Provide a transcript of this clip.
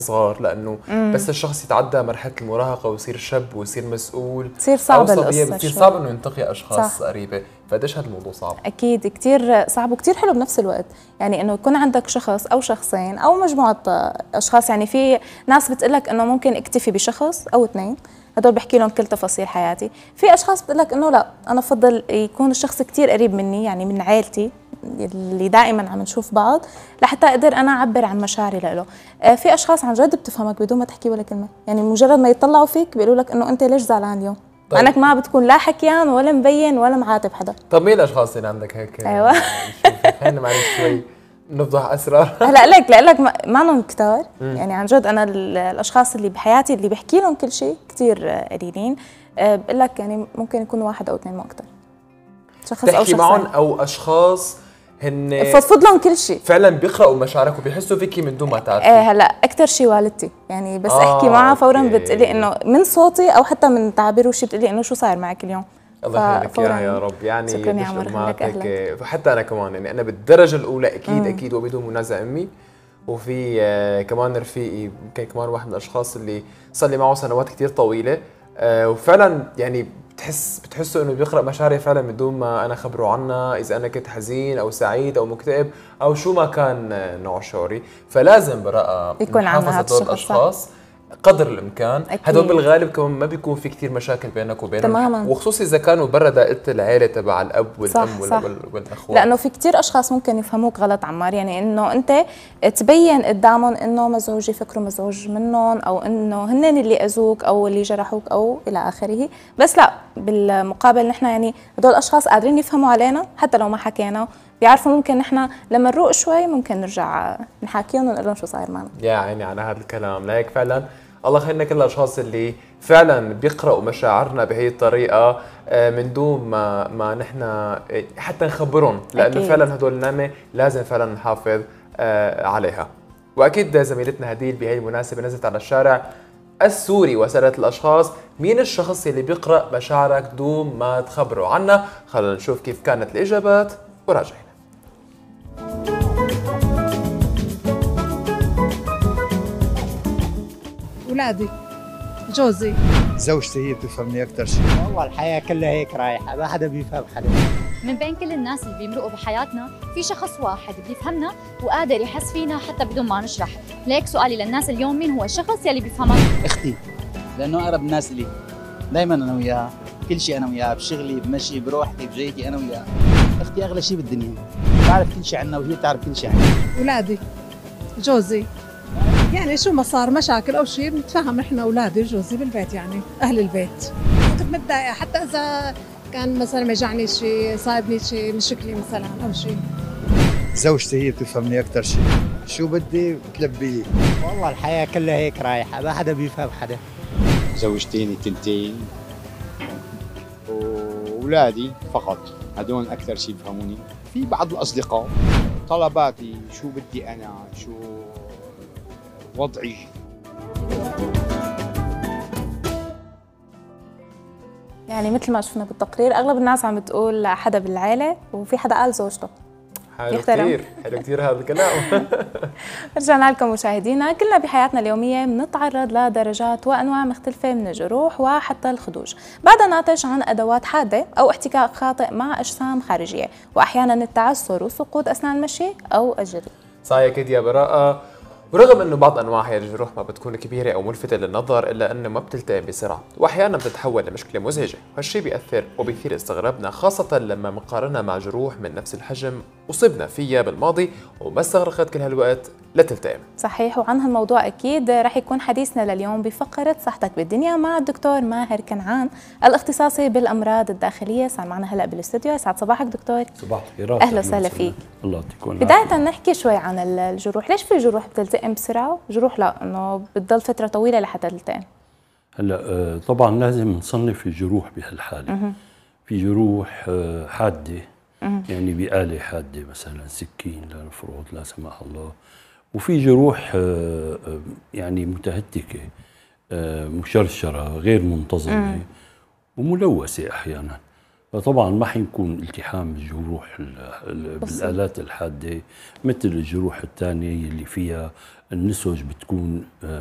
صغار، لانه بس الشخص يتعدى مرحله المراهقه ويصير شاب ويصير مسؤول بتصير صعبه القصه، القصه، بتصير صعب انه ينتقي اشخاص قريبه. فقديش هذا الموضوع صعب؟ اكيد كثير صعب وكثير حلو بنفس الوقت، يعني انه يكون عندك شخص او شخصين او مجموعه اشخاص. يعني في ناس بتقلك انه ممكن اكتفي بشخص او اثنين، هدول بحكي لهم كل تفاصيل حياتي. في اشخاص بتقلك انه لا، انا بفضل يكون الشخص كثير قريب مني، يعني من عائلتي اللي دائما عم نشوف بعض، لحتى اقدر انا اعبر عن مشاعري له. في اشخاص عن جد بتفهمك بدون ما تحكي ولا كلمه، يعني مجرد ما يطلعوا فيك بيقولوا لك انه انت ليش زعلان اليوم، طيب. انك ما بتكون لا حكيان ولا مبين ولا معاتب حدا. طب مين الاشخاص اللي عندك هيك؟ ايوه خلينا معلش شوي نفضح اسرار. هلا لك معهم كتار، يعني عن جد انا الاشخاص اللي بحياتي اللي بحكي لهم كل شيء كثير قليلين. بقول لك يعني ممكن يكونوا واحد او اثنين، مو اكثر. شخص او تحكي شخصين معهم او اشخاص هن فضفض لهم كل شيء، فعلا بيقرأوا مشاعرك وبيحسوا فيكي من دون ما تعرفي. هلا اكثر شيء والدتي، يعني بس احكي معها فورا بتقلي انه من صوتي او حتى من تعابير وشي بتقلي انه شو صاير معك اليوم. الله يخليك اياها يا رب. يعني شكرا يا عمر، لك اهلا. وحتى انا كمان، يعني انا بالدرجه الاولى اكيد اكيد وبدون منازع امي. وفي كمان رفيقي يمكن كمان واحد من الاشخاص اللي صار لي معه سنوات كثير طويله، وفعلا يعني بتحسوا انه بيقرأ مشاعري فعلا من دون ما انا خبره عنها، اذا انا كنت حزين او سعيد او مكتئب او شو ما كان نوع شعوري. فلازم براءة يكون عندنا هذا الاشخاص قدر الامكان. أكيد. هدول بالغالب كمان ما بيكون في كثير مشاكل بينك وبينهم تماما، وخصوصي اذا كانوا برا دائره العيله تبع الاب والام والاخوات، لانه في كثير اشخاص ممكن يفهموك غلط عمار، يعني انه انت تبين قدامهم انه مزعوج، يفكروا مزعوج منهم او انه هن اللي اذوك او اللي جرحوك او الى اخره. بس لا، بالمقابل نحن يعني هدول الاشخاص قادرين يفهموا علينا حتى لو ما حكينا، بيعرفوا ممكن نحن لما نروق شوي ممكن نرجع نحاكيهم ونقول لهم شو صاير معنا. يا عيني على هذا الكلام. لهيك فعلا الله يخلينا كل الاشخاص اللي فعلا بيقرأوا مشاعرنا بهي الطريقه من دون ما نحن حتى نخبرهم، لانه أكيد. فعلا هدول النعمه لازم فعلا نحافظ عليها. واكيد زميلتنا هديل بهي المناسبه نزلت على الشارع السوري وسألت الاشخاص مين الشخص اللي بيقرأ مشاعرك دون ما تخبره عنها. خلينا نشوف كيف كانت الاجابات وراجعين. أولادي، جوزي، زوجتي هي بتفهمني أكثر شيء. والله الحياة كلها هيك رايحة، ما حدا بيفهم حدا. من بين كل الناس اللي بيمرقوا بحياتنا في شخص واحد بيفهمنا وقادر يحس فينا حتى بدون ما نشرح. ليك سؤالي للناس اليوم، مين هو الشخص يلي بيفهمك؟ اختي، لانه اقرب الناس لي، دائما انا وياها، كل شيء انا وياها، بشغلي بمشي بروحتي بجيتي انا وياها. اختي اغلى شيء بالدنيا، بعرف كل شيء عنها وهي بتعرف كل شيء عنها. أولادي، جوزي، يعني شو ما صار مشاكل او شيء بنتفاهم احنا اولادي وجوزي بالبيت، يعني اهل البيت. كنت متضايقه حتى اذا كان مثلا مجعني شيء، صايبني شيء مشكله مثلا او شيء. زوجتي هي بتفهمني أكثر شيء، شو بدي بتلبي لي. والله الحياة كلها هيك رايحة، ما حدا بيفهم حدا. زوجتيني تنتين وأولادي فقط، هدول أكثر شيء بفهموني. في بعض الأصدقاء طلباتي، شو بدي أنا، شو وضعي. يعني مثل ما شفنا بالتقرير اغلب الناس عم بتقول حدا بالعيله، وفي حدا قال زوجته. حلو كثير، حلو كثير هذا الكلام. رجعنا لكم مشاهدينا. كلنا بحياتنا اليوميه بنتعرض لدرجات وانواع مختلفه من الجروح وحتى الخدوش، بعدها ناتج عن ادوات حاده او احتكاك خاطئ مع اجسام خارجيه، واحيانا التعثر والسقوط اثناء المشي او الجري. صحيح كده يا براءة. ورغم انه بعض انواع هي الجروح ما بتكون كبيره او ملفته للنظر، الا انه ما بتلتئم بسرعه، واحيانا بتتحول لمشكله مزعجه، وهالشيء بيأثر وبيثير استغرابنا، خاصه لما مقارنه مع جروح من نفس الحجم اصبنا فيها بالماضي وما استغرقت كل هالوقت لتلتئم. صحيح، وعن هالموضوع اكيد رح يكون حديثنا لليوم بفقره صحتك بالدنيا مع الدكتور ماهر كنعان الاختصاصي بالامراض الداخليه. صار معنا هلا بالاستوديو. يسعد صباحك دكتور. صباح الخير. اهلا وسهلا فيك. الله يعطيكم. بدايه نحكي شوي عن الجروح. ليش في جروح بتلتئم بسرعه وجروح لا، انه بتضل فتره طويله لحتى تلتئم؟ هلا طبعا لازم نصنف الجروح بهالحاله. في جروح حاده، يعني بآلة حاده مثلا سكين للمفروض لا سمح الله، وفي جروح يعني متهتكه مشرشره غير منتظمه وملوثه احيانا. فطبعا ما حيكون التحام الجروح بالآلات الحادة مثل الجروح الثانية اللي فيها النسج بتكون